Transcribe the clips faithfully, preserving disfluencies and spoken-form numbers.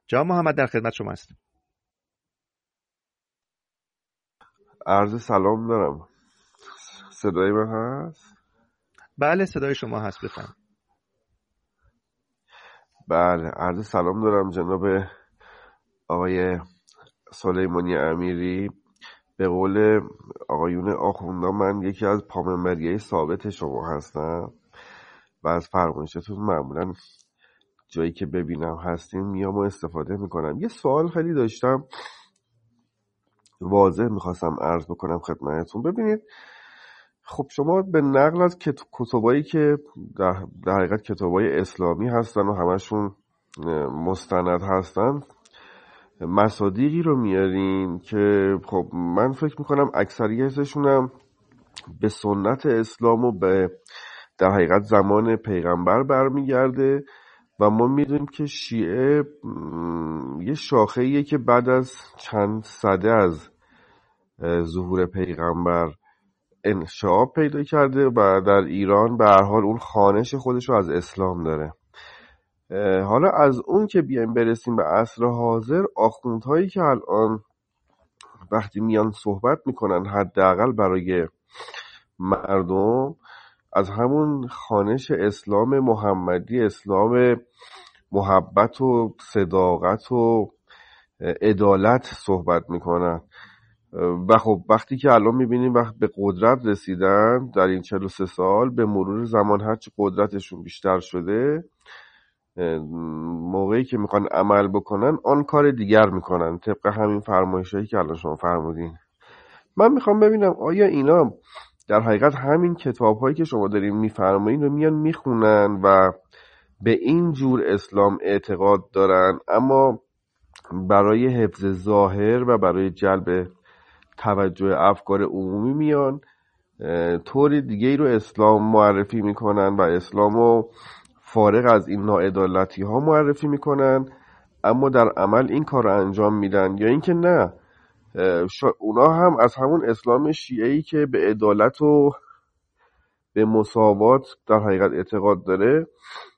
جناب محمد در خدمت شما هستم. عرض سلام دارم. صدای من هست؟ بله صدای شما هست، بفرمایید. بله عرض سلام دارم جناب آقای سلیمانی امیری. به قول آقایون آخوندا من یکی از پامنبریای ثابت شما هستم و از فرمایشتون معمولا جایی که ببینم هستین میام و استفاده میکنم. یه سوال خیلی داشتم واضح میخواستم عرض بکنم خدمتتون. ببینید خب شما به نقل از کتابایی که در, در حقیقت کتابای اسلامی هستن و همشون مستند هستن مصادیقی رو میارین که خب من فکر میکنم اکثریتشون هم به سنت اسلام و به در حقیقت زمان پیغمبر برمیگرده و ما میدونیم که شیعه یه شاخه‌ایه که بعد از چند سده از ظهور پیغمبر انشعاب پیدا کرده و در ایران به هر حال اون خوانش خودش رو از اسلام داره. حالا از اون که بیایم برسیم به عصر حاضر، آخوندهایی که الان وقتی میان صحبت میکنن حداقل برای مردم از همون خوانش اسلام محمدی، اسلام محبت و صداقت و عدالت صحبت میکنن و خب وقتی که الان میبینیم وقت به قدرت رسیدن در این چهل و سه سال، به مرور زمان هرچی قدرتشون بیشتر شده، موقعی که میخوان عمل بکنن آن کار دیگر میکنن طبق همین فرمایشایی که الان شما فرمودین. من میخوام ببینم آیا اینا در حقیقت همین کتاب‌هایی که شما دارین میفرمایین رو میان میخونن و به این جور اسلام اعتقاد دارن، اما برای حفظ ظاهر و برای جلب توجه افکار عمومی میان طور دیگه ای رو اسلام معرفی میکنن و اسلامو فارغ از این ناعدالتی ها معرفی میکنن، اما در عمل این کار رو انجام میدن، یا اینکه نه اونا هم از همون اسلام شیعه‌ای که به عدالت و به مساوات در حقیقت اعتقاد داره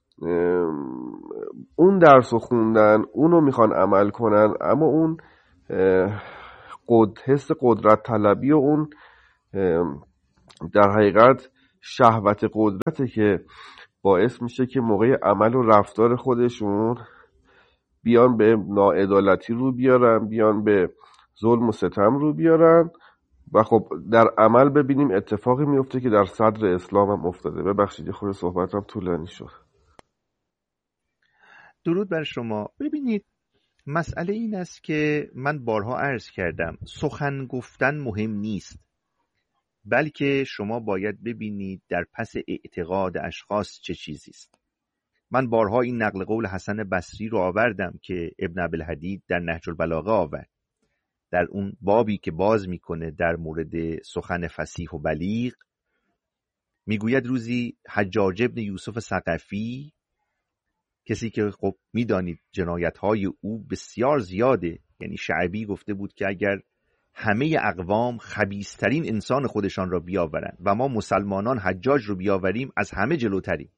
اون درس رو خوندن، اونو میخوان عمل کنن، اما اون قد حس قدرت طلبی و اون در حقیقت شهوت قدرته که باعث میشه که موقع عمل و رفتار خودشون بیان به ناعدالتی رو بیارن، بیان به ظلم و ستم رو بیارن و خب در عمل ببینیم اتفاقی میفته که در صدر اسلام هم افتاده. ببخشید یه خورده صحبتم طولانی شد. درود بر شما. ببینید مسئله این است که من بارها عرض کردم سخن گفتن مهم نیست، بلکه شما باید ببینید در پس اعتقاد اشخاص چه چیزی است. من بارها این نقل قول حسن بصری رو آوردم که ابن ابوالحدید در نهج البلاغه آورد، در اون بابی که باز میکنه در مورد سخن فصیح و بلیغ. میگوید روزی حجاج ابن یوسف ثقفی، کسی که خب میدانید جنایت‌های او بسیار زیاده، یعنی شعبی گفته بود که اگر همه اقوام خبیث‌ترین انسان خودشان را بیاورند و ما مسلمانان حجاج رو بیاوریم از همه جلوتریم.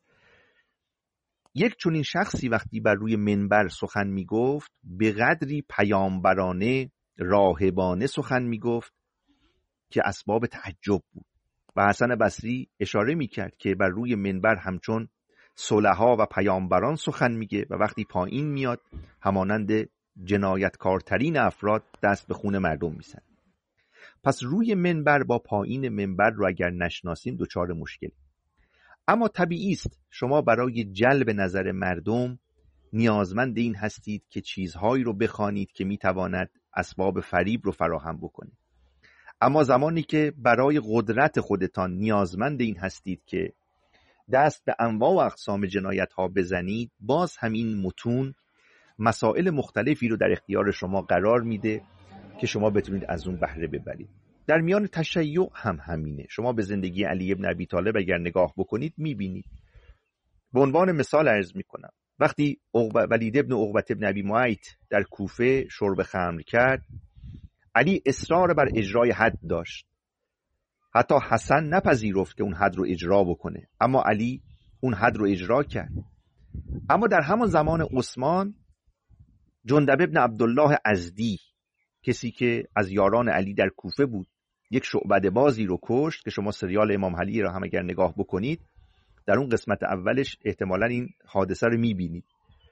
یک چنین شخصی وقتی بر روی منبر سخن میگفت به قدری پیامبرانه راهبانه سخن میگفت که اسباب تعجب بود و حسن بصری اشاره میکرد که بر روی منبر همچون صلحا و پیامبران سخن میگه و وقتی پایین میاد همانند جنایتکارترین افراد دست به خون مردم میزنه. پس روی منبر با پایین منبر رو اگر نشناسیم دچار مشکل. اما طبیعی است شما برای جلب نظر مردم نیازمند این هستید که چیزهایی رو بخوانید که میتواند اسباب فریب رو فراهم بکنه. اما زمانی که برای قدرت خودتان نیازمند این هستید که دست به انواع و اقسام جنایت ها بزنید، باز همین متون مسائل مختلفی رو در اختیار شما قرار میده که شما بتونید از اون بهره ببرید. در میان تشیع هم همینه. شما به زندگی علی ابن ابی طالب اگر نگاه بکنید میبینید. به عنوان مثال عرض میکنم وقتی ولید ابن عقبه ابن ابی معیط در کوفه شرب خمر کرد، علی اصرار بر اجرای حد داشت. حتی حسن نپذیرفت که اون حد رو اجرا بکنه، اما علی اون حد رو اجرا کرد. اما در همان زمان عثمان جندب ابن عبدالله ازدی، کسی که از یاران علی در کوفه بود، یک شعبده بازی رو کشت که شما سریال امام علی را هم اگر نگاه بکنید در اون قسمت اولش احتمالاً این حادثه رو میبینید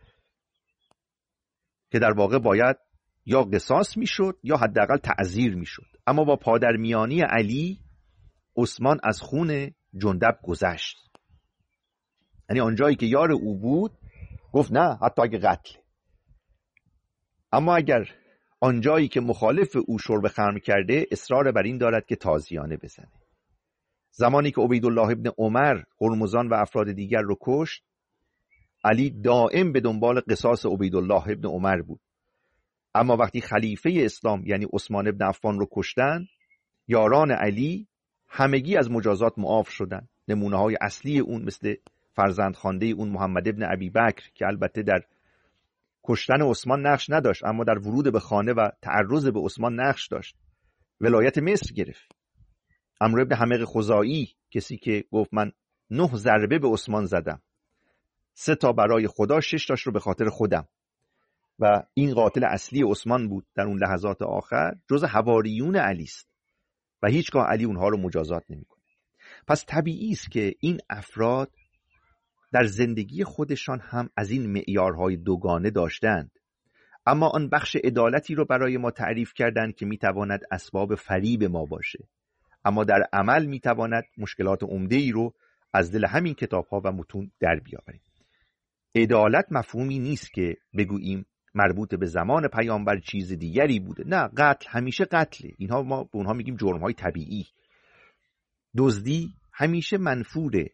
که در واقع باید یا قصاص میشد یا حداقل تعزیر میشد، اما با پادرمیانی علی عثمان از خون جندب گذشت. یعنی آنجایی که یار او بود گفت نه حتی اگه قتل، اما اگر آنجایی که مخالف او شرب خمر کرده اصرار بر این دارد که تازیانه بزنه. زمانی که عبیدالله ابن عمر هرمزان و افراد دیگر رو کشت، علی دائم به دنبال قصاص عبیدالله ابن عمر بود، اما وقتی خلیفه اسلام یعنی عثمان ابن عفان رو کشتن، یاران علی همگی از مجازات معاف شدن. نمونه های اصلی اون مثل فرزند خوانده اون محمد ابن ابی بکر که البته در کشتن عثمان نقش نداشت اما در ورود به خانه و تعرض به عثمان نقش داشت، ولایت مصر گرفت. عمرو ابن حمق خزاعی، کسی که گفت من نه ضربه به عثمان زدم، سه تا برای خدا، شش تاش رو به خاطر خودم، و این قاتل اصلی عثمان بود در اون لحظات آخر، جز حواریون علی است و هیچگاه علی اونها رو مجازات نمیکنه. پس طبیعی است که این افراد در زندگی خودشان هم از این معیارهای دوگانه داشتند، اما آن بخش عدالتی رو برای ما تعریف کردند که میتواند اسباب فریب ما باشه، اما در عمل میتواند مشکلات عمده‌ای رو از دل همین کتاب‌ها و متون در بیاوریم. عدالت مفهومی نیست که بگوییم مربوط به زمان پیامبر چیز دیگری بوده. نه، قتل همیشه قتله. اینها ما به اونها میگیم جرم‌های طبیعی. دزدی همیشه منفوره.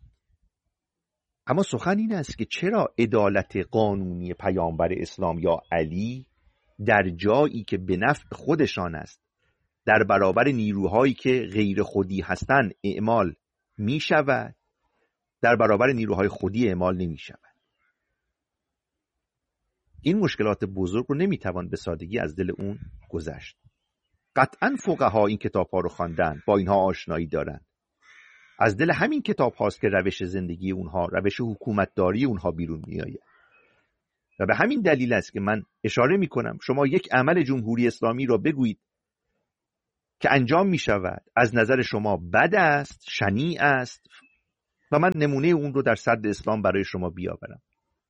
اما سخن این است که چرا عدالت قانونی پیامبر اسلام یا علی در جایی که به نفع خودشان است در برابر نیروهایی که غیر خودی هستند اعمال می شود، در برابر نیروهای خودی اعمال نمی شود. این مشکلات بزرگ رو نمی توان به سادگی از دل اون گذشت. قطعاً فقها این کتاب ها رو خواندن، با اینها آشنایی دارن. از دل همین کتاب هاست که روش زندگی اونها، روش حکومتداری اونها بیرون می آید. و به همین دلیل است که من اشاره می کنم شما یک عمل جمهوری اسلامی را بگویید که انجام می شود از نظر شما بد است، شنیع است، و من نمونه اون رو در صدر اسلام برای شما بیاورم.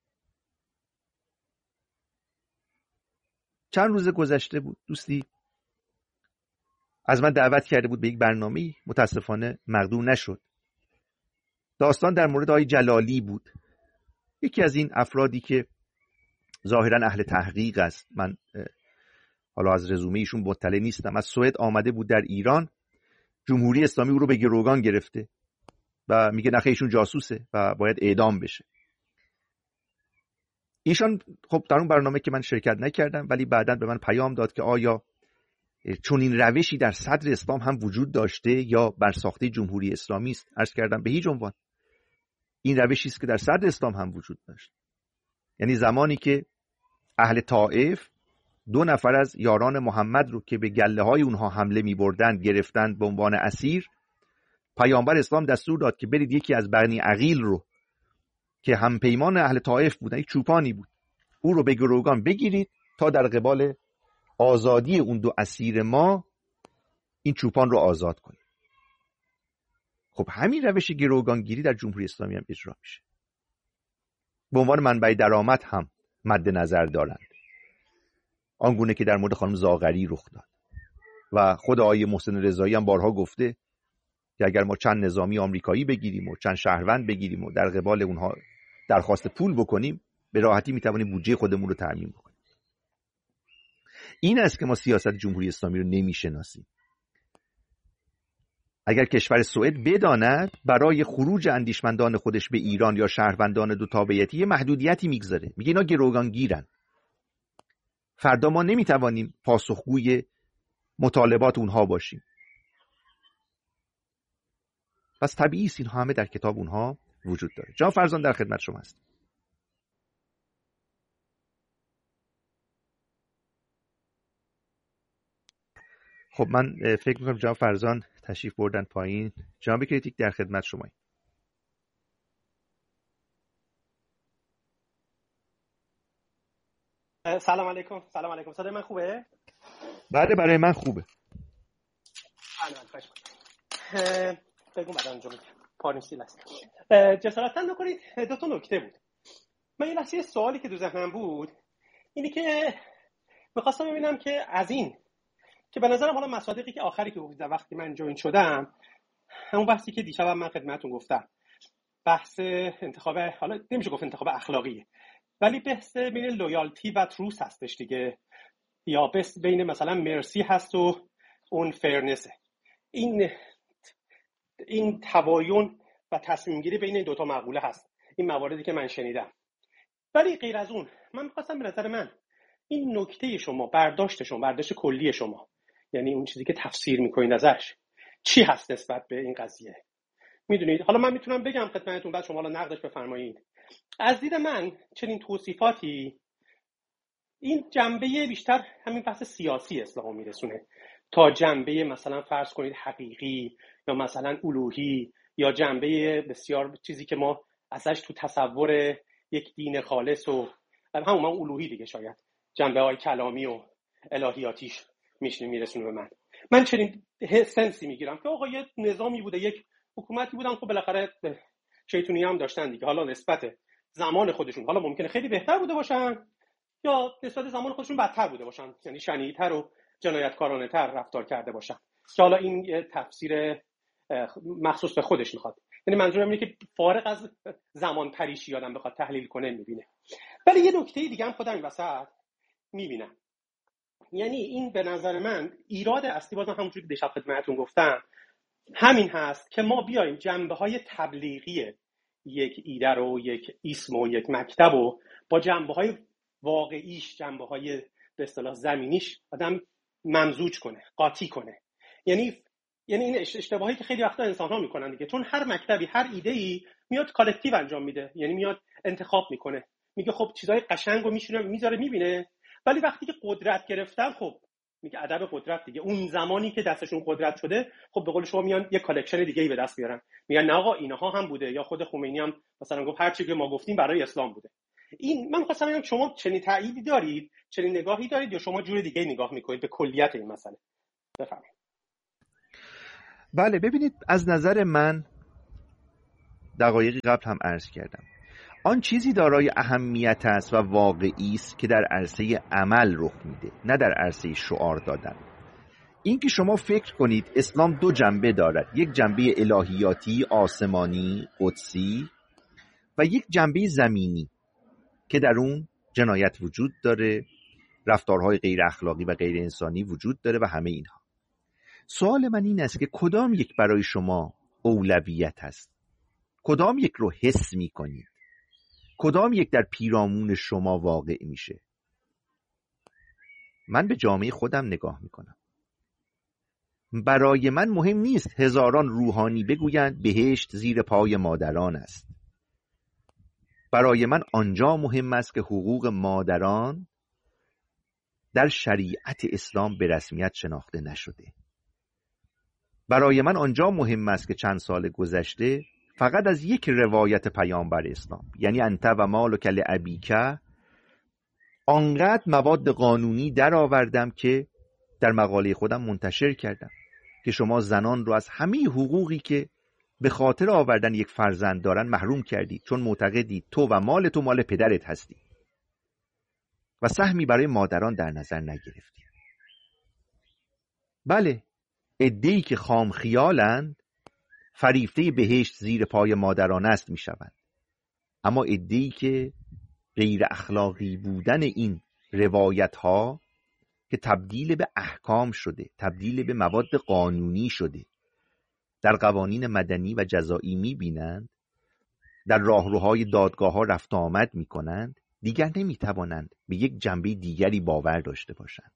چند روز گذشته بود دوستی از من دعوت کرده بود به یک برنامه‌ای، متاسفانه مقدور نشد. داستان در مورد آقای جلالی بود، یکی از این افرادی که ظاهراً اهل تحقیق است. من حالا از رزومه ایشون مطلع نیستم. از سوئد آمده بود در ایران، جمهوری اسلامی او رو به گروگان گرفته و میگه نخه ایشون جاسوسه و باید اعدام بشه. ایشان خب در اون برنامه که من شرکت نکردم، ولی بعداً به من پیام داد که آیا چون این روشی در صدر اسلام هم وجود داشته یا بر ساخته جمهوری اسلامی است؟ عرض کردم به هیچ عنوان. این روشی است که در صدر اسلام هم وجود داشت. یعنی زمانی که اهل طائف دو نفر از یاران محمد رو که به گله های اونها حمله می بردند گرفتند به عنوان اسیر، پیامبر اسلام دستور داد که برید یکی از بنی عقیل رو که همپیمان اهل طائف بودن، یک چوپانی بود، او رو به گروگان بگیرید تا در قبال آزادی اون دو اسیر ما این چوپان رو آزاد کنید. خب همین روش گروگانگیری در جمهوری اسلامی هم اجرا میشه. به عنوان منبع درآمد هم مد نظر دارند، آنگونه که در مورد خانم زاغری رخ داد و خود آقای محسن رضایی هم بارها گفته که اگر ما چند نظامی آمریکایی بگیریم و چند شهروند بگیریم و در قبال اونها درخواست پول بکنیم، به راحتی میتوانیم بودجه خودمون رو تامین بکنیم. این است که ما سیاست جمهوری اسلامی رو نمیشناسیم. اگر کشور سوئد بداند برای خروج اندیشمندان خودش به ایران یا شهروندان دو تابعیتی یه محدودیتی میگذاره، میگه اینا گروگانگیرن، فردا ما نمیتوانیم پاسخگوی مطالبات اونها باشیم. پس طبیعی است اینها همه در کتاب اونها وجود داره. جناب فرزان در خدمت شما هست. خب من فکر میکنم جناب فرزان تشریف بردن پایین. جناب کریتیک در خدمت شماییم. سلام علیکم. سلام علیکم. صدای من خوبه؟ بله برای من خوبه. الان خوش بگو بعد انجام میدم. پارنسیل است. جسارتا نکنید، دو تا نکته بود. من یه لحظه سوالی که تو ذهنم بود اینی که می‌خواستم ببینم که از این که به نظرم حالا مصادیقی که آخری که گفتم وقتی من جوین شدم، همون بحثی که دیشب من خدمتتون گفتم، بحث انتخاب، حالا نمیشه گفت انتخاب اخلاقیه، ولی بحث بین لویالتی و تروس هستش دیگه، یا بحث بین مثلا مرسی هست و اون فرنسه. این این توایون و تصمیم گیری بین این دوتا مقوله هست، این مواردی که من شنیدم. ولی غیر از اون من می‌خواستم به نظر من این نکته شما، برداشت شما، برداشت کلی شما، یعنی اون چیزی که تفسیر می‌کنید ازش چی هست نسبت به این قضیه. میدونید حالا من میتونم بگم خدمتتون، بعد شما حالا نقدش بفرمایید. از دید من چنین توصیفاتی این جنبه بیشتر همین بحث سیاسی اسلام میرسونه تا جنبه مثلا فرض کنید حقیقی یا مثلا الوهی یا جنبه بسیار چیزی که ما ازش تو تصور یک دین خالص و همون من الوهی دیگه، شاید جنبه های کلامی و الهیاتیش میشه میرسونه به من. من چنین سنسی میگیرم که آقا یه نظامی بوده، یک حکومتی بودن، خب بالاخره شیطونی هم داشتن دیگه، حالا نسبت زمان خودشون حالا ممکنه خیلی بهتر بوده باشن یا نسبت زمان خودشون بدتر بوده باشن، یعنی شنیع‌تر و جنایتکارانه‌تر رفتار کرده باشن، که حالا این یه تفسیر مخصوص به خودش میخواد. یعنی منظورم اینه که فارغ از زمان پریشی آدم بخواد تحلیل کنه میبینه. ولی یه نکته دیگه هم خودم این وسط میبینم، یعنی این به نظر من ایراد اصلی، بازم همونجوری که دیشب خدمتتون گفتم، همین هست که ما بیایم جنبه‌های تبلیغی یک ایده رو، یک اسم و یک مکتب رو با جنبه‌های واقعیش، جنبه‌های به اصطلاح زمینیش آدم ممزوج کنه، قاطی کنه. یعنی یعنی این اشتباهی که خیلی وقتا انسان‌ها میکنن دیگه، چون هر مکتبی هر ایده‌ای میاد کالکتیو انجام میده، یعنی میاد انتخاب میکنه، میگه خب چیزای قشنگو میشونه میذاره میبینه، ولی وقتی که قدرت گرفتن خب میگه ادب قدرت دیگه. اون زمانی که دستشون قدرت شده خب به قول شما میان یه کالکشن دیگه‌ای به دست میارن، میگن نه آقا اینها هم بوده، یا خود خمینی هم مثلا گفت هر چیزی که ما گفتیم برای اسلام بوده. این من خواستم ببینم شما چنین تأییدی دارید، چنین نگاهی دارید، یا شما جور دیگه‌ای نگاه میکنید به کلیت این مسئله؟ بفرمایید. بله ببینید، از نظر من دقایقی قبل هم عرض کردم، آن چیزی دارای اهمیت است و واقعی است که در عرصه عمل رخ میده، نه در عرصه شعار دادن. این که شما فکر کنید اسلام دو جنبه دارد، یک جنبه الهیاتی، آسمانی، قدسی، و یک جنبه زمینی که در اون جنایت وجود داره، رفتارهای غیر اخلاقی و غیر انسانی وجود داره و همه اینها. سوال من این است که کدام یک برای شما اولویت هست؟ کدام یک رو حس می کنید؟ کدام یک در پیرامون شما واقع میشه؟ من به جامعه خودم نگاه میکنم. برای من مهم نیست هزاران روحانی بگویند بهشت زیر پای مادران است. برای من آنجا مهم است که حقوق مادران در شریعت اسلام به رسمیت شناخته نشده. برای من آنجا مهم است که چند سال گذشته فقط از یک روایت پیامبر اسلام، یعنی انت و مالک لابیک، آنقدر مواد قانونی در آوردم که در مقاله خودم منتشر کردم که شما زنان رو از همه حقوقی که به خاطر آوردن یک فرزند دارن محروم کردید، چون معتقدید تو و مال تو مال پدرت هستی و سهمی برای مادران در نظر نگرفتید. بله، عده‌ای که خام خیالند فریفته بهشت زیر پای مادران است میشوند، اما عده‌ای که غیر اخلاقی بودن این روایت ها که تبدیل به احکام شده، تبدیل به مواد قانونی شده، در قوانین مدنی و جزایی میبینند، در راهروهای دادگاه ها رفت آمد میکنند، دیگر نمیتوانند به یک جنبه دیگری باور داشته باشند.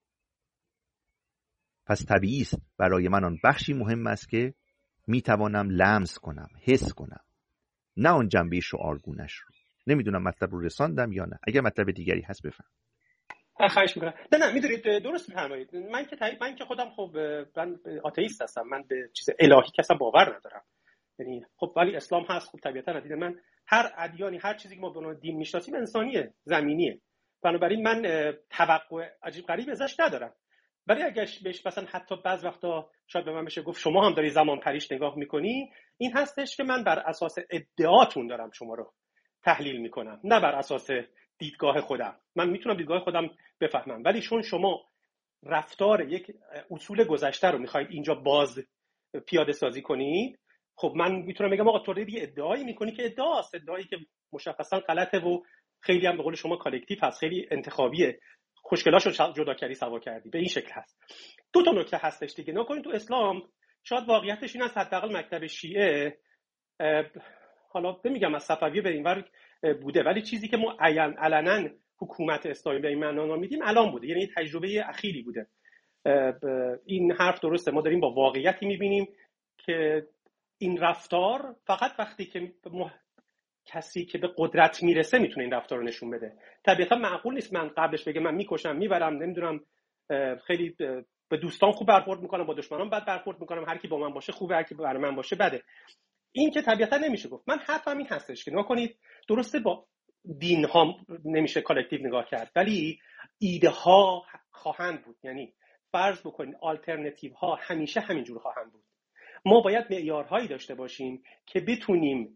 پس طبیعی است برای من آن بخشی مهم است که میتوانم لمس کنم، حس کنم، نه آن جنبه شعارگونش رو. نمیدونم مطلب رو رساندم یا نه. اگر مطلب دیگری هست بفهم. خواهش میکنم. نه نه میدونید درست میفرمایید. من که تایی... من که خودم خب من آتئیست هستم، من به چیز الهی کسا باور ندارم. یعنی خب ولی اسلام هست، خب طبیعتا ندیدم من هر ادیانی، هر چیزی که ما به عنوان دین میشناسیم انسانیه، زمینیه. بنابراین من توقع عجیب غریب ازش ندارم. ولی اگه بهش مثلا حتی بعض وقتا شاید به من بشه گفت شما هم داری زمان پریش نگاه میکنی، این هستش که من بر اساس ادعاتون دارم شما رو تحلیل میکنم، نه بر اساس دیدگاه خودم. من میتونم دیدگاه خودم بفهمم، ولی چون شما رفتار یک اصول گذشته رو میخواید اینجا باز پیاده سازی کنید، خب من میتونم بگم آقا تو دیگه ادعایی میکنی که ادعاست، ادعایی که مشخصا غلطه و خیلی هم به قول شما کالکتیو هست، خیلی انتخابیه، خوشگلاشو جدا کردی سوا کردی، به این شکل هست. دو تا نکته هستش دیگه. نکنید تو اسلام شاید واقعیتش این است، حداقل مکتب شیعه حالا نمیگم از صفویه به اینور بوده، ولی چیزی که ما عین علنا حکومت اسلامی به این معنا میدیم الان بوده، یعنی تجربه اخیری بوده. این حرف درسته، ما داریم با واقعیتی میبینیم که این رفتار فقط وقتی که کسی که به قدرت میرسه میتونه این رفتار رو نشون بده. طبیعتا معقول نیست من قبلش بگم من میکشم میبرم، نمیدونم خیلی به دوستان خوب برخورد میکنم، با دشمنان بد برخورد میکنم، هر کی با من باشه خوبه، هر کی برای من باشه بده. این که طبیعتا نمیشه گفت. من حرفم این هستش که نکنید درسته با دین ها نمیشه کالکتیو نگاه کرد، ولی ایده ها خواهند بود. یعنی فرض بکنید آلترناتیو ها همیشه همینجور خواهند بود. ما باید معیارهایی داشته باشیم که بتونیم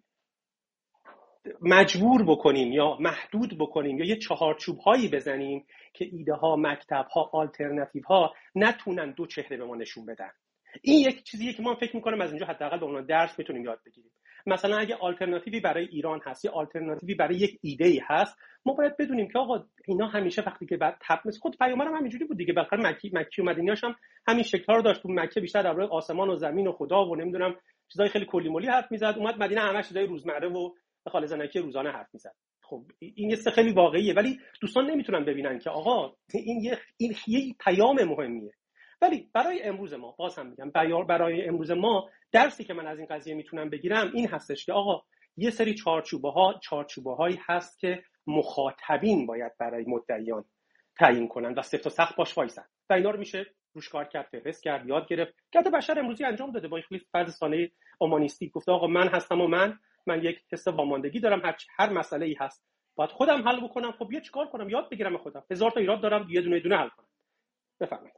مجبور بکنیم یا محدود بکنیم یا یه چهارچوب هایی بزنیم که ایده ها، مکتب ها، آلترناتیو ها نتونن دو چهره به ما نشون بدن. این یک چیزیه که ما فکر می‌کنم از اینجا حداقل به عنوان درس میتونیم یاد بگیریم. مثلا اگه آلترناتیوی برای ایران هست یا آلترناتیوی برای یک ایده‌ای هست، ما باید بدونیم که آقا اینا همیشه وقتی که بعد تبلیغ خود پیامبرم همینجوری بود دیگه، بالاخره مکی مکی و مدینی‌هاش هم همین شکل‌ها رو داشت. تو مکه بیشتر درباره آسمان و زمین و خدا و نمیدونم چیزای خیلی کلی مولی حرف میزد، اومد مدینه همش چیزای روزمره و خالص زنکی روزانه حرف میزد. خب این یه خیلی واقعیه، ولی دوستان نمیتونن ببینن که آقا این یه این یه پیام مهمیه. ولی برای امروز ما، باز هم میگم برای امروز ما درسی که من از این قضیه میتونم بگیرم این هستش که آقا یه سری چارچوبه ها چارچوبه هایی هست که مخاطبین باید برای مدعیان تعیین کنن و سفت و سخت باش وایسن و اینا رو میشه روش کار کرد، فهرست کرد، یاد گرفت. که بشر امروزی انجام داده با این فرض سانه اومانیستی، گفته آقا من هستم و من من یک حس واماندگی دارم، هر هر مسئله ای هست باید خودم حل بکنم. خب بیا چیکار کنم؟ یاد بگیرم خودم. هزار تا ایراد دارم، یه دونه دونه حل کنم. بفرمایید.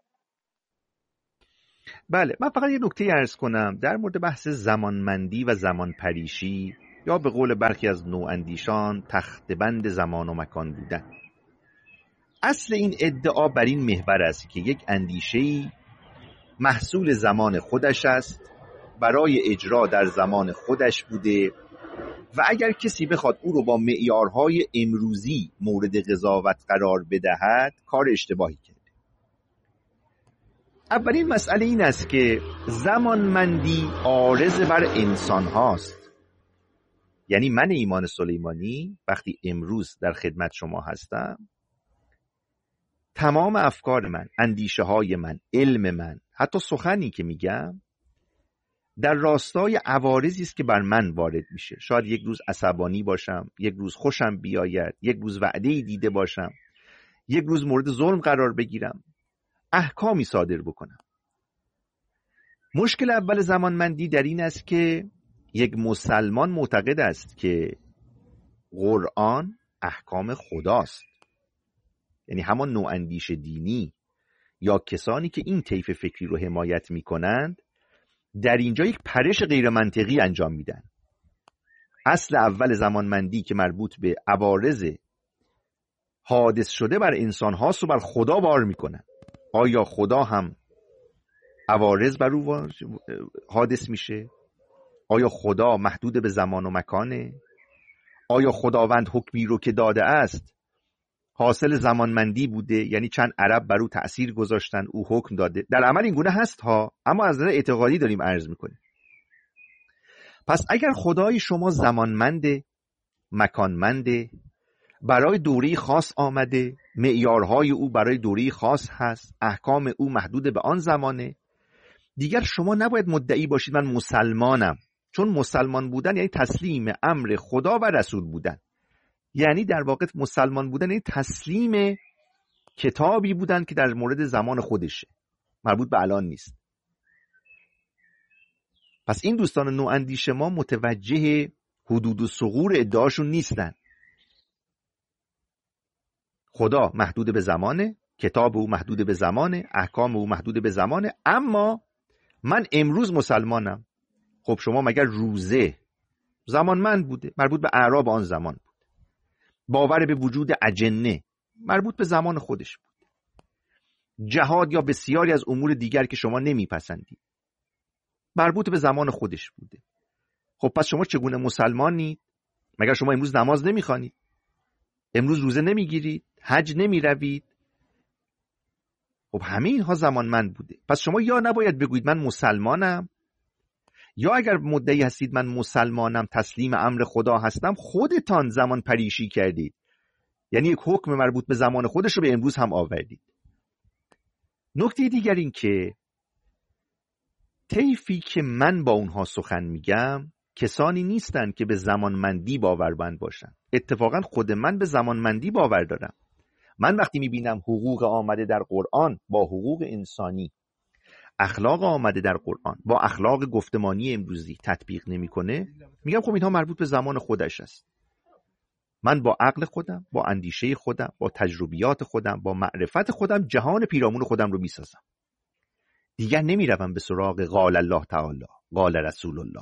بله، من فقط یه نکته عرض کنم در مورد بحث زمانمندی و زمان پریشی، یا به قول برخی از نواندیشان تخت بند زمان و مکان بودن. اصل این ادعا بر این محور است که یک اندیشه‌ای محصول زمان خودش است، برای اجرا در زمان خودش بوده و اگر کسی بخواد او رو با معیارهای امروزی مورد قضاوت قرار بدهد کار اشتباهی کرد. اولین مسئله این است که زمانمندی عارض بر انسان هاست. یعنی من ایمان سلیمانی وقتی امروز در خدمت شما هستم، تمام افکار من، اندیشه های من، علم من، حتی سخنی که میگم در راستای عوارضی است که بر من وارد میشه. شاید یک روز عصبانی باشم، یک روز خوشم بیاید، یک روز وعده‌ای دیده باشم، یک روز مورد ظلم قرار بگیرم، احکامی صادر بکنم. مشکل اول زمانمندی در این است که یک مسلمان معتقد است که قرآن احکام خداست. یعنی همان نواندیش دینی یا کسانی که این طیف فکری رو حمایت میکنند در اینجا یک پرش غیر منطقی انجام میدن. اصل اول زمانمندی که مربوط به عوارض حادث شده بر انسان هاست و بر خدا بار میکنن. آیا خدا هم عوارض بر او حادث میشه؟ آیا خدا محدود به زمان و مکانه؟ آیا خداوند حکمی رو که داده است حاصل زمانمندی بوده؟ یعنی چند عرب بر او تأثیر گذاشتن، او حکم داده؟ در عمل این گونه هست ها، اما از نظر اعتقادی داریم عرض میکنیم. پس اگر خدای شما زمانمنده، مکانمنده، برای دوره خاص آمده، معیارهای او برای دوره خاص هست، احکام او محدود به آن زمانه، دیگر شما نباید مدعی باشید من مسلمانم. چون مسلمان بودن یعنی تسلیم امر خدا و رسول بودن. یعنی در واقع مسلمان بودن یعنی تسلیم کتابی بودن که در مورد زمان خودشه، مربوط به الان نیست. پس این دوستان نواندیش ما متوجه حدود و ثغور ادعاشون نیستن. خدا محدود به زمانه، کتاب او محدود به زمانه، احکام او محدود به زمانه، اما من امروز مسلمانم. خب شما مگر روزه زمانمند بوده، مربوط به اعراب آن زمان بود. باور به وجود اجنه مربوط به زمان خودش بود. جهاد یا بسیاری از امور دیگر که شما نمیپسندید مربوط به زمان خودش بوده. خب پس شما چگونه مسلمانید؟ مگر شما امروز نماز نمیخوانید؟ امروز روزه نمیگیرید؟ حج نمیروید؟ خب همه اینها زمانمند بوده. پس شما یا نباید بگویید من مسلمانم، یا اگر مدعی هستید من مسلمانم، تسلیم امر خدا هستم، خودتان زمان پریشی کردید. یعنی یک حکم مربوط به زمان خودش رو به امروز هم آوردید. نکته دیگر این که طیفی که من با اونها سخن میگم کسانی نیستن که به زمانمندی باورمند باشن. اتفاقا خود من به زمانمندی باور دارم. من وقتی میبینم حقوق آمده در قرآن با حقوق انسانی، اخلاق آمده در قرآن با اخلاق گفتمانی امروزی تطبیق نمیکنه، میگم خب اینها مربوط به زمان خودش است. من با عقل خودم، با اندیشه خودم، با تجربیات خودم، با معرفت خودم جهان پیرامون خودم رو میسازم. دیگر نمیروم به سراغ قال الله تعالی، قال رسول الله.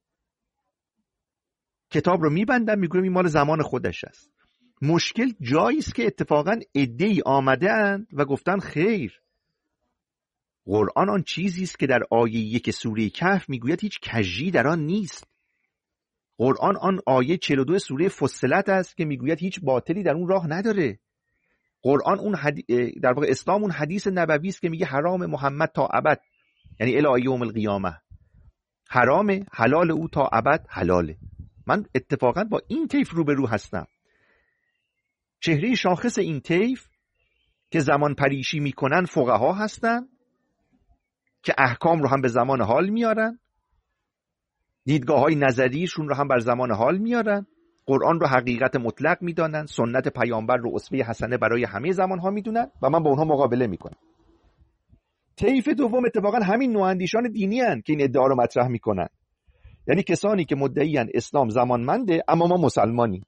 کتاب رو میبندم، میگویم این مال زمان خودش است. مشکل جایی است که اتفاقا عده‌ای آمده اند و گفتن خیر، قرآن آن چیزی است که در آیه یک سوره کهف میگوید هیچ کژی در آن نیست. قرآن آن آیه چهل و دو سوره فصلت است که میگوید هیچ باطلی در اون راه نداره. قرآن اون حدی... در واقع اسلام اون حدیث نبوی است که میگه حرام محمد تا ابد، یعنی الی یوم القیامه، حرام، حلال او تا ابد حلاله. من اتفاقا با این طیف روبرو هستم. چهره شاخص این طیف که زمان پریشی میکنن فقها هستن که احکام رو هم به زمان حال میارن، دیدگاه های نظریشون رو هم بر زمان حال میارن، قرآن رو حقیقت مطلق میدانن، سنت پیامبر رو اسوه حسنه برای همه زمان ها میدونن و من با اونها مقابله میکنم. طیف دوم اتفاقا همین نواندیشان دینی هن که این ادعا رو مطرح میکنن، یعنی کسانی که مدعی هن اسلام زمانمنده اما ما مسلمانیم.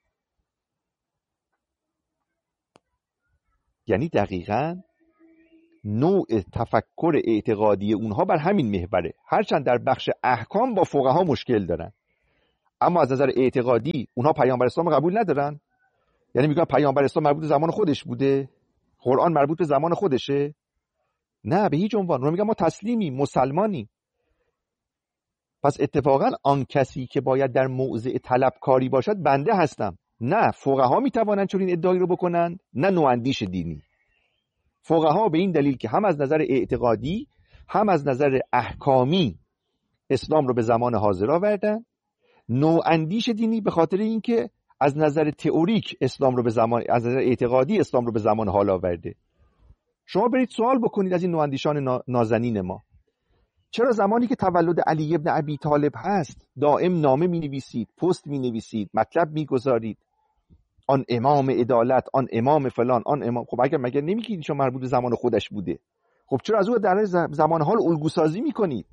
یعنی دقیقاً نوع تفکر اعتقادی اونها بر همین محوره. هرچند در بخش احکام با فقها مشکل دارن، اما از نظر اعتقادی اونها پیامبر اسلام قبول ندارن. یعنی میگن پیامبر اسلام مربوط به زمان خودش بوده، قرآن مربوط به زمان خودشه. نه، به هیچ عنوان. اونها میگن ما تسلیمیم، مسلمانیم. پس اتفاقا آن کسی که باید در موضع طلبکاری باشد بنده هستم. نه فقها میتوانند چون این ادعایی رو بکنند، نه نواندیش دینی. فقها به این دلیل که هم از نظر اعتقادی هم از نظر احکامی اسلام رو به زمان حاضر آوردن، نواندیش دینی به خاطر اینکه از نظر تئوریک اسلام رو به زمان، از نظر اعتقادی اسلام رو به زمان حال آورده. شما برید سوال بکنید از این نواندیشان نازنین ما، چرا زمانی که تولد علی ابن ابی طالب هست دائم نامه می نویسید، پست می نویسید، مطلب می گذارید، آن امام عدالت، آن امام فلان، آن امام. خب اگر مگر نمیگید شما مربوط به زمان خودش بوده، خب چرا از او در زمان حال الگو سازی میکنید؟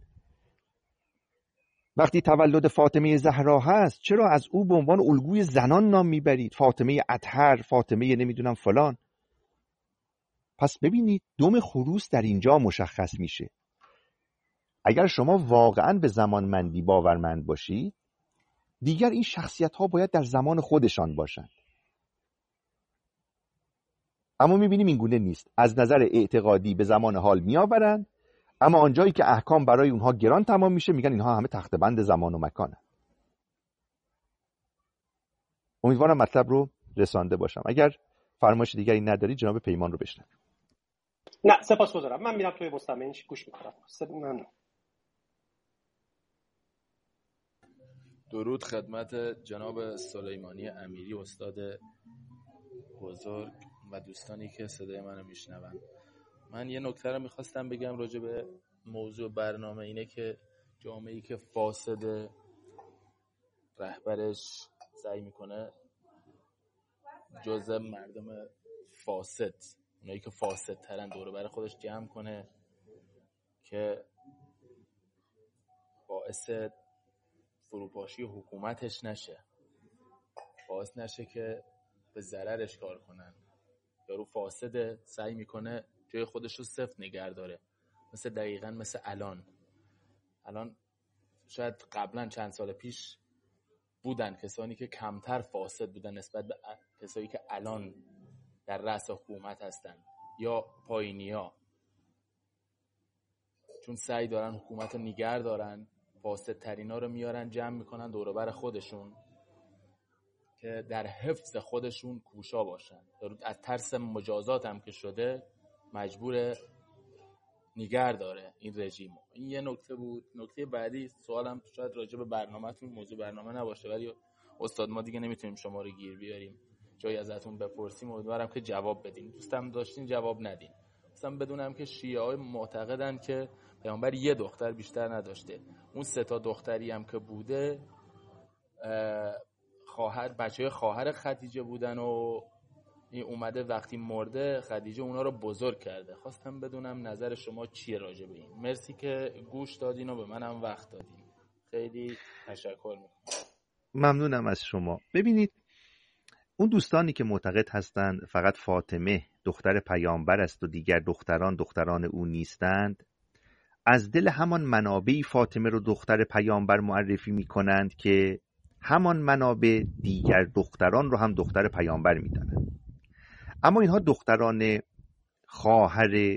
وقتی تولد فاطمه زهرا هست چرا از او به عنوان الگوی زنان نام میبرید؟ فاطمه اطهر، فاطمه نمیدونم فلان. پس ببینید دم خروس در اینجا مشخص میشه. اگر شما واقعا به زمانمندی باورمند باشید، دیگر این شخصیت ها باید در زمان خودشان باشند. اما میبینیم این گونه نیست. از نظر اعتقادی به زمان حال میآورند، اما آنجایی که احکام برای اونها گران تمام میشه میگن اینها همه تخته بند زمان و مکانه. امیدوارم مطلب رو رسانده باشم. اگر فرمایش دیگری نداری جناب پیمان رو بشنویم. نه سپاسگزارم، من میرم توی مستمعینش گوش میکنم. ممنون. درود خدمت جناب سلیمانی امیری، استاد بزرگ و دوستانی که صدای منو میشنون. من یه نکته رو میخواستم بگم راجع به موضوع برنامه، اینه که جامعه‌ای که فاسد رهبرش سعی میکنه جزء مردم فاسد، اونایی که فاسد ترن دور بر خودش جمع کنه که باعث فروپاشی حکومتش نشه، باعث نشه که به ضررش کار کنن. یارو فاسده، سعی میکنه جای خودش رو صفر نگه داره. مثل دقیقاً مثل الان الان شاید قبلا چند سال پیش بودن کسانی که کمتر فاسد بودن نسبت به کسایی که الان در رأس حکومت هستن یا پایینیا، چون سعی دارن حکومت رو نگه دارن، فاسدترین ها رو میارن جمع میکنن دور و بر خودشون که در حفظ خودشون کوشا باشن. از ترس مجازات هم که شده مجبور نگه داره این رژیم. این یه نکته بود. نکته بعدی، سوالم شاید راجع به برنامه‌تون، موضوع برنامه نباشه ولی استاد ما دیگه نمیتونیم شما رو گیر بیاریم، جایی ازتون بپرسیم، امیدوارم که جواب بدین. دوستم داشتین جواب ندین. دوستم بدونم که شیعه‌ها معتقدن که پیامبر یه دختر بیشتر نداشته. اون سه تا دختری هم که بوده خواهر بچه‌های خواهر خدیجه بودن و این اومده وقتی مرده خدیجه اونا رو بزرگ کرده. خواستم بدونم نظر شما چیه راجع به این. مرسی که گوش دادین و به منم وقت دادین. خیلی تشکر میکنم. ممنونم از شما. ببینید اون دوستانی که معتقد هستند فقط فاطمه دختر پیامبر است و دیگر دختران دختران او نیستند، از دل همان منابع فاطمه رو دختر پیامبر معرفی میکنند که همان منابع دیگر دختران رو هم دختر پیامبر میدانند. اما اینها دختران خواهر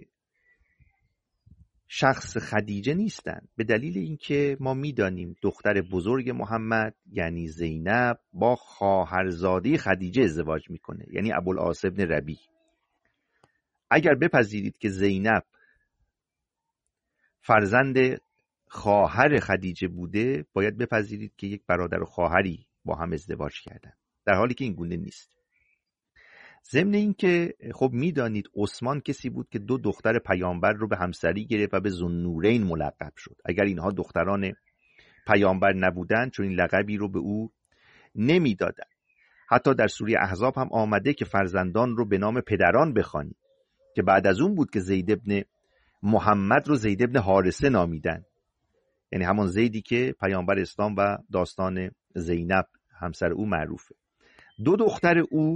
شخص خدیجه نیستند، به دلیل اینکه ما میدانیم دختر بزرگ محمد یعنی زینب با خواهرزاده خدیجه ازدواج میکنه، یعنی ابوالعاص ابن ربیع. اگر بپذیرید که زینب فرزند خواهر خدیجه بوده، باید بپذیرید که یک برادر و خواهری با هم ازدواج کردن، در حالی که این گونه نیست. ضمن این که خب میدانید عثمان کسی بود که دو دختر پیامبر رو به همسری گرفت و به ذوالنورین ملقب شد. اگر اینها دختران پیامبر نبودند چون این لقبی رو به او نمیدادند. حتی در سوره احزاب هم آمده که فرزندان رو به نام پدران بخوانید، که بعد از اون بود که زید ابن محمد رو زید ابن حارثه نامیدن، یعنی همون زیدی که پیامبر اسلام و داستان زینب همسر او معروفه. دو دختر او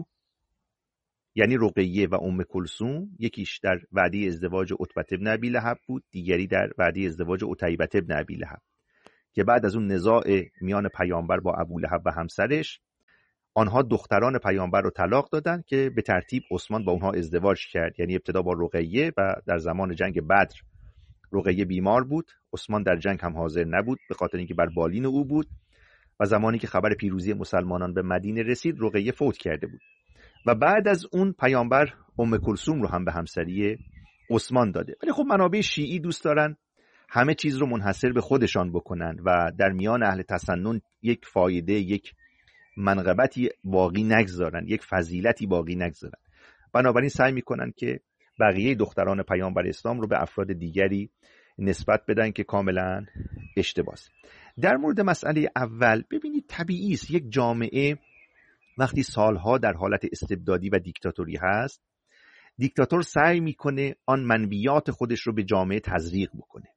یعنی رقیه و ام کلثوم، یکیش در وعده ازدواج عتبه بن ابی لهب بود، دیگری در وعده ازدواج عتیبه بن ابی لهب، که بعد از اون نزاع میان پیامبر با ابولهب و همسرش، آنها دختران پیامبر رو طلاق دادن که به ترتیب عثمان با اونها ازدواج کرد. یعنی ابتدا با رقیه و در زمان جنگ بدر رقیه بیمار بود، عثمان در جنگ هم حاضر نبود به خاطر اینکه بر بالین او بود و زمانی که خبر پیروزی مسلمانان به مدینه رسید رقیه فوت کرده بود و بعد از اون پیامبر ام کلثوم رو هم به همسری عثمان داده. ولی خب منابع شیعی دوست دارن همه چیز رو منحصر به خودشان بکنن و در میان اهل تسنن یک فایده، یک منقبتی باقی نگذارن، یک فضیلتی باقی نگذارن. بنابراین سعی میکنن که بقیه دختران پیامبر اسلام رو به افراد دیگری نسبت بدن که کاملا اشتباهه. در مورد مسئله اول، ببینید طبیعی است یک جامعه وقتی سالها در حالت استبدادی و دیکتاتوری هست، دیکتاتور سعی میکنه آن منویات خودش رو به جامعه تزریق بکنه.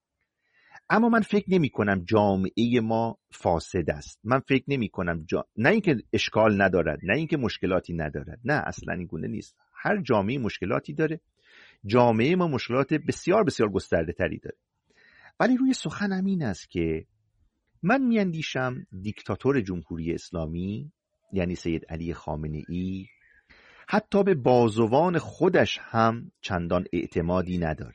اما من فکر نمی کنم جامعه ما فاسد است. من فکر نمی کنم جا... نه اینکه اشکال ندارد، نه اینکه مشکلاتی ندارد، نه اصلا این گونه نیست. هر جامعه مشکلاتی داره. جامعه ما مشکلات بسیار بسیار گسترده تری داره. ولی روی سخنم این است که من میاندیشم دیکتاتور جمهوری اسلامی یعنی سید علی خامنه ای حتی به بازوان خودش هم چندان اعتمادی نداره.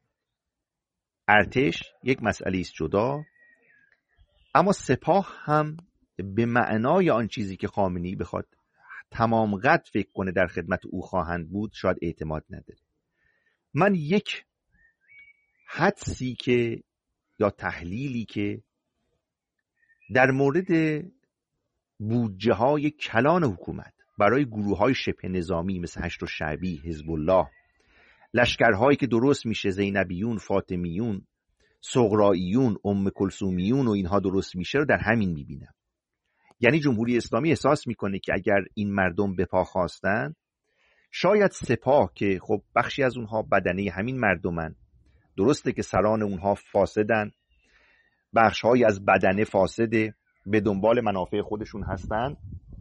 ارتش یک مسئله است جدا، اما سپاه هم به معنای آن چیزی که خامنه ای بخواد تمام قد فکر کنه در خدمت او خواهند بود شاید اعتماد نداره. من یک حدسی که یا تحلیلی که در مورد بودجه های کلان حکومت برای گروه های شبه نظامی مثل هشت شعبی، حزب الله، لشکرهایی که درست میشه زینبیون، فاطمیون، صغراییون، ام کلثومیون و اینها درست میشه رو در همین میبینم. یعنی جمهوری اسلامی احساس میکنه که اگر این مردم به پا خواستن، شاید سپاه که خب بخشی از اونها بدنه همین مردمن، درسته که سران اونها فاسدن، بخشهایی از بدنه فاسده، به دنبال منافع خودشون هستن،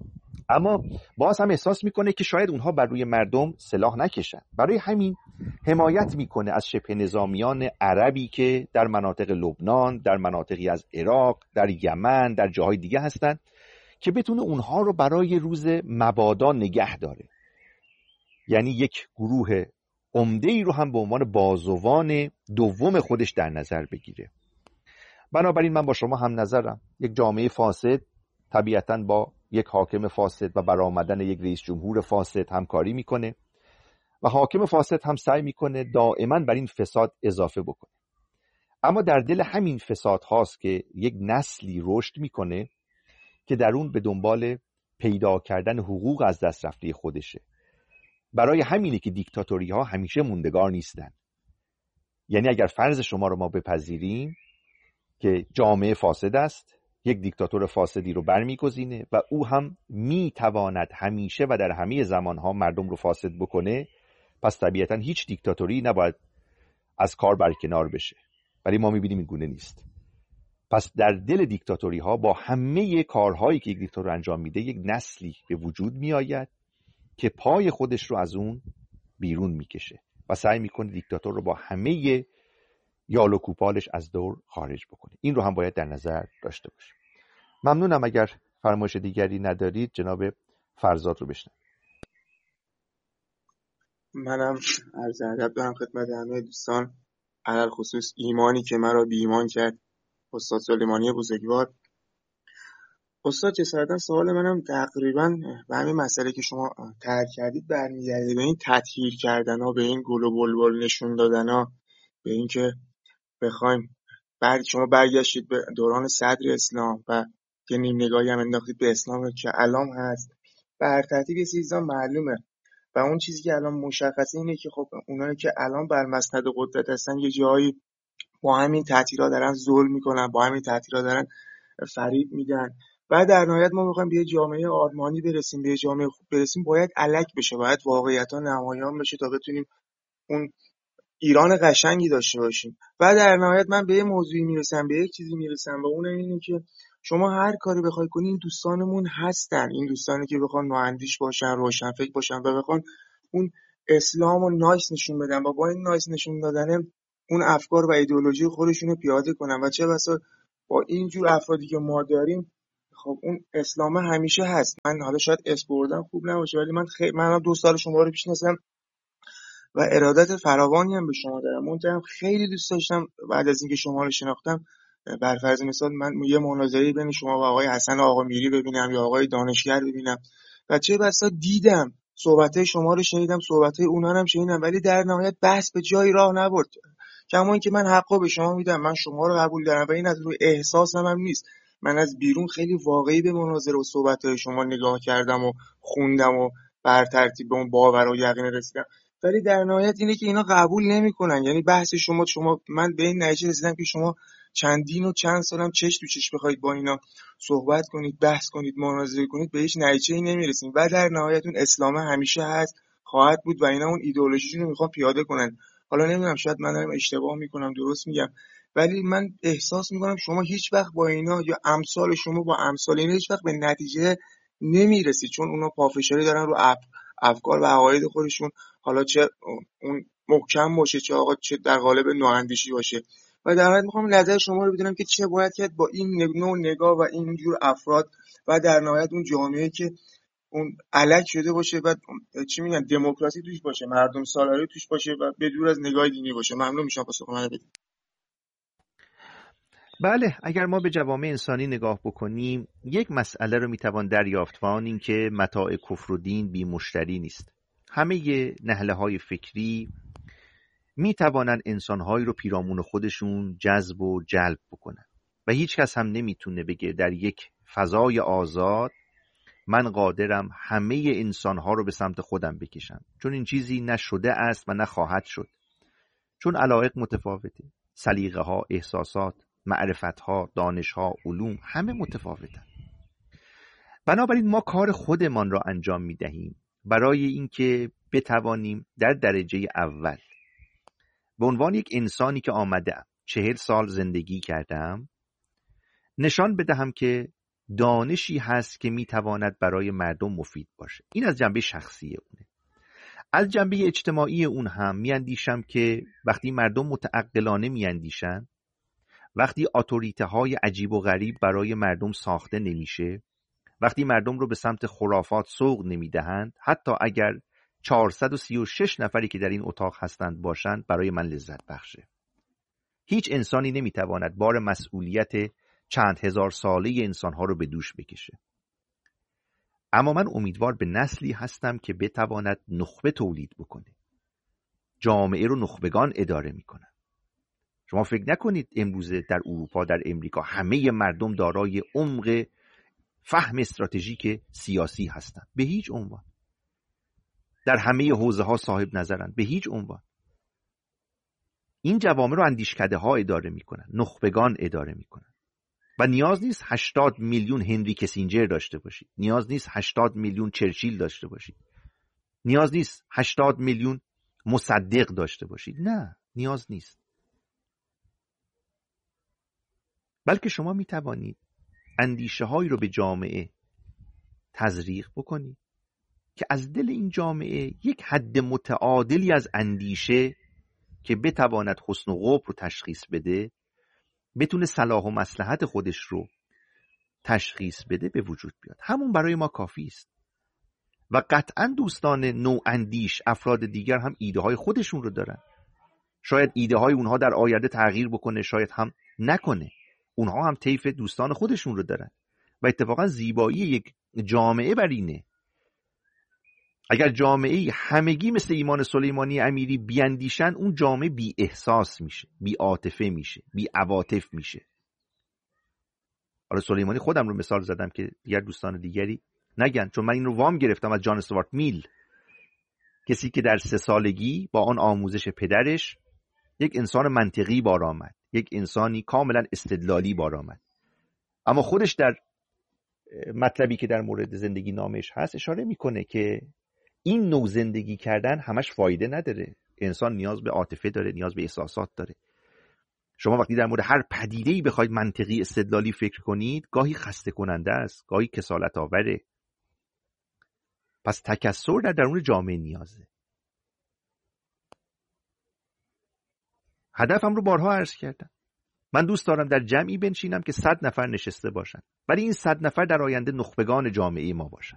اما باز هم احساس میکنه که شاید اونها بر روی مردم سلاح نکشن. برای همین حمایت میکنه از شبه نظامیان عربی که در مناطق لبنان، در مناطقی از عراق، در یمن، در جاهای دیگه هستن که بتونه اونها رو برای روز مبادا نگه داره. یعنی یک گروه عمده ای رو هم به عنوان بازوان دوم خودش در نظر بگیره. بنابراین من با شما هم نظرم. یک جامعه فاسد طبیعتاً با یک حاکم فاسد و برآمدن یک رئیس جمهور فاسد همکاری میکنه و حاکم فاسد هم سعی میکنه دائما بر این فساد اضافه بکنه. اما در دل همین فساد هاست که یک نسلی رشد میکنه که در اون به دنبال پیدا کردن حقوق از دست رفته خودشه. برای همینه که دیکتاتوری ها همیشه موندگار نیستن. یعنی اگر فرض شما رو ما بپذیریم که جامعه فاسد است، یک دیکتاتور فاسدی رو برمیگزینه و او هم میتواند همیشه و در همه زمانها مردم رو فاسد بکنه، پس طبیعتا هیچ دیکتاتوری نباید از کار برکنار بشه. ولی ما میبینیم این گونه نیست. پس در دل دیکتاتوری ها با همه کارهایی که یک دیکتاتور انجام میده یک نسلی به وجود میآید که پای خودش رو از اون بیرون میکشه و سعی میکنه دیکتاتور رو با همه یال و کوپالش از دور خارج بکنه. این رو هم باید در نظر داشته باشیم. ممنونم. اگر فرمایش دیگری ندارید جناب فرزاد رو بشنویم. منم عرض ادب دارم خدمت همه دوستان، علل خصوص ایمانی که مرا بی ایمان کرد، استاد سلیمانی بزرگوار. استاد جسارتا سوال منم تقریبا به همین مسئله که شما طرح کردید برمیگرده، به این تطهیر کردن ها، به این گل و بلبل نشون دادن ها، به این که بخوایم بعد شما برگشتید به دوران صدر اسلام و یه نیم نگاهی هم انداختید به اسلام که الان هست. بر ترتیب یه چیزا معلومه و اون چیزی که الان مشخصه اینه که خب اونایی که الان بر مسند قدرت هستن یه جایی با همین تأثیرها دارن ظلم میکنن، با همین تأثیرها دارن فریب میدن و در نهایت ما میخوایم به یه جامعه آرمانی برسیم، به یه جامعه خوب برسیم، باید الک بشه، باید واقعیت‌ها نمایان بشه تا بتونیم اون ایران قشنگی داشته باشیم. و در نهایت من به یه موضوعی میرسم، به یک چیزی میرسم و اون اینه که شما هر کاری بخوای کنی این دوستانمون هستن، این دوستانی که بخوان نواندیش باشن، روشنفکر باشن و بخوان اون اسلام و نایس نشون بدن و با این نایس نشون دادن اون افکار و ایدئولوژی خودشون رو پیاده کنن و چه بسا با اینجور افرادی که ما داریم خب اون اسلام همیشه هست. من حالا شاید اسم بردم خوب نباشه ولی من خیلی من دو سال شما رو میشناسم و ارادت فراوانی هم به شما دارم. منتها خیلی دوست داشتم بعد از اینکه شما رو شناختم بر فرض مثال من یه مناظره بین شما و آقای حسن آقا میری ببینم یا آقای دانشگر ببینم و چه بسا دیدم صحبت‌های شما رو شنیدم، صحبت‌های اونها رو هم شنیدم، ولی در نهایت بحث به جایی راه نبرد. کما اینکه من حقا به شما میدم، من شما رو قبول دارم و این از روی احساسم هم نیست. من از بیرون خیلی واقعی به مناظره و صحبت‌های شما نگاه کردم و خوندم و بر ترتیب به اون باور و یقین رسیدم، ولی در نهایت اینه که اینا قبول نمی‌کنن. یعنی بحث شما شما من به این نتیجه رسیدم که شما چندین و چند سالم چش تو چش بخواید با اینا صحبت کنید، بحث کنید، مناظره کنید، به هیچ نتیجه‌ای نمی‌رسید و در نهایت اون اسلام همیشه هست، خواهد بود و اینا اون ایدئولوژیشون رو میخوان پیاده کنن. حالا نمیدونم شاید من دارم اشتباه میکنم، درست میگم، ولی من احساس میکنم شما هیچ وقت با اینا یا امثال شما با امثال اینا هیچ وقت به نتیجه نمیرسید، چون اونا پافشاری دارن رو اف... افکار و عقاید خودشون، حالا چه اون محکم باشه چه آقا چه در قالب نواندیشی باشه. و در حقیقت میخوام نظر شما رو بدونم که چه باید کرد با این نوع نگاه و این جور افراد و در نهایت اون جامعه که اون الک شده باشه و چی میگن دموکراسی توش باشه، مردم سالاری توش باشه و بدور از نگاه دینی باشه. ممنون میشم پاسخ منو بدید. بله، اگر ما به جوامع انسانی نگاه بکنیم یک مسئله رو میتوان دریافت و آن این که متاع کفر و دین بی مشتری نیست. همه نهله های فکری میتوانند انسانهایی رو پیرامون خودشون جذب و جلب بکنن و هیچ کس هم نمیتونه بگه در یک فضای آزاد من قادرم همه انسانها رو به سمت خودم بکشم، چون این چیزی نه شده است و نه خواهد شد، چون علایق متفاوته، سلیقه ها، احساسات، معرفت ها، دانش ها، علوم همه متفاوتن. بنابراین ما کار خودمان را انجام می دهیم برای اینکه بتوانیم در درجه اول به عنوان یک انسانی که آمدم چهل سال زندگی کردم نشان بدهم که دانشی هست که میتواند برای مردم مفید باشه. این از جنبه شخصی اونه. از جنبه اجتماعی اون هم میاندیشم که وقتی مردم متعقلانه میاندیشن، وقتی اتوریته های عجیب و غریب برای مردم ساخته نمیشه، وقتی مردم رو به سمت خرافات سوق نمیدهند، حتی اگر چهارصد و سی و شش نفری که در این اتاق هستند باشند، برای من لذت بخشه. هیچ انسانی نمیتواند بار مسئولیت چند هزار ساله انسانها رو به دوش بکشه. اما من امیدوار به نسلی هستم که بتواند نخبه تولید بکنه. جامعه رو نخبگان اداره میکنن. شما فکر نکنید امروزه در اروپا، در امریکا همه مردم دارای عمق فهم استراتژیک سیاسی هستند. به هیچ عنوان. در همه حوزه ها صاحب نظرند. به هیچ عنوان. این جوامع رو اندیشکده ها اداره میکنن. نخبگان اداره میکنن. و نیاز نیست هشتاد میلیون هنری کسینجر داشته باشید. نیاز نیست هشتاد میلیون چرچیل داشته باشید. نیاز نیست هشتاد میلیون مصدق داشته باشید. نه، نیاز نیست. بلکه شما می توانید اندیشه هایی رو به جامعه تزریق بکنید که از دل این جامعه یک حد متعادلی از اندیشه که بتواند حسن و قبح رو تشخیص بده، بتونه صلاح و مصلحت خودش رو تشخیص بده، به وجود بیاد. همون برای ما کافی است. و قطعا دوستان نواندیش، افراد دیگر هم ایده های خودشون رو دارن. شاید ایده های اونها در آینده تغییر بکنه، شاید هم نکنه. اونها هم طیف دوستان خودشون رو دارن. و اتفاقا زیبایی یک جامعه بر اینه. اگر جامعه همگی مثل ایمان سلیمانی امیری بیاندیشن، اون جامعه بی احساس میشه، بی عاطفه میشه، بی عواطف میشه. حالا سلیمانی خودم رو مثال زدم که دیگر دوستان دیگری نگن، چون من این رو وام گرفتم از جان استوارت میل، کسی که در سه سالگی با آن آموزش پدرش یک انسان منطقی بار آمد، یک انسانی کاملا استدلالی بار آمد. اما خودش در مطلبی که در مورد زندگی نامش هست اشاره میکنه که این نوع زندگی کردن همش فایده نداره. انسان نیاز به عاطفه داره، نیاز به احساسات داره. شما وقتی در مورد هر پدیده‌ای بخواید منطقی استدلالی فکر کنید، گاهی خسته کننده است، گاهی کسالت آوره. پس تکثر در درون جامعه نیازه. هدفم رو بارها عرض کردم. من دوست دارم در جمعی بنشینم که صد نفر نشسته باشن، ولی این صد نفر در آینده نخبگان جامعه ما باشن.